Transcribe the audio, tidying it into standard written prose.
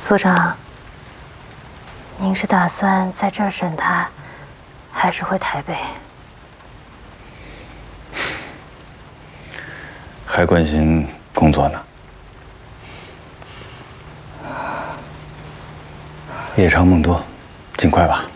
所长，您是打算在这儿审他，还是回台北？ 还关心工作呢。夜长梦多，尽快吧。